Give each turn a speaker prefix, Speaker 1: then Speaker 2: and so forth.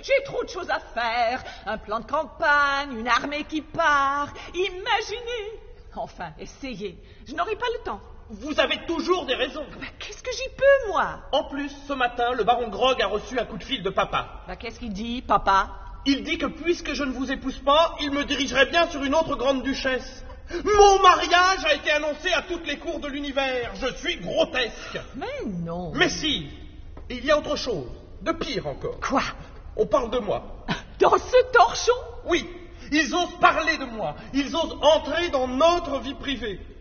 Speaker 1: J'ai trop de choses à faire. Un plan de campagne, une armée qui part. Imaginez. Enfin, essayez. Je n'aurai pas le temps.
Speaker 2: Vous avez toujours des raisons.
Speaker 1: Qu'est-ce que j'y peux, moi?
Speaker 2: En plus, ce matin, le baron Grog a reçu un coup de fil de papa.
Speaker 1: Qu'est-ce qu'il dit, papa?
Speaker 2: Il dit que puisque je ne vous épouse pas, il me dirigerait bien sur une autre grande duchesse. Mon mariage a été annoncé à toutes les cours de l'univers. Je suis grotesque.
Speaker 1: Mais non.
Speaker 2: Mais si. Et il y a autre chose, de pire encore.
Speaker 1: Quoi?
Speaker 2: On parle de moi.
Speaker 1: Dans ce torchon?
Speaker 2: Oui, ils osent parler de moi. Ils osent entrer dans notre vie privée.